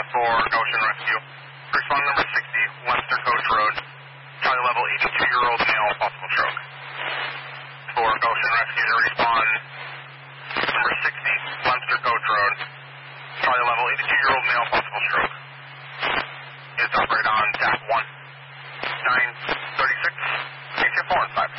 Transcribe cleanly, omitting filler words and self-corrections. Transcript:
for Goshen Rescue. Respond number 60, Webster Coach Road. Charlie level 82-year-old male, possible stroke. For Goshen Rescue to respond number 60, Webster Coach Road. Charlie level 82-year-old male, possible stroke. Is operate on TAP 1. 936, 824 and 5.